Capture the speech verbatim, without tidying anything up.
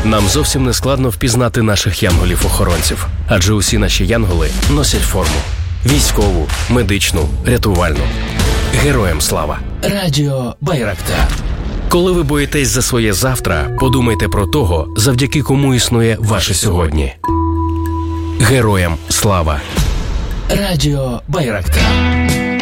Нам зовсім не складно впізнати наших янголів-охоронців, адже усі наші янголи носять форму. Військову, медичну, рятувальну. Героям слава! Радіо Байрактар. Коли ви боїтесь за своє завтра, подумайте про того, завдяки кому існує ваше сьогодні. Героям слава! Радіо Байрактар.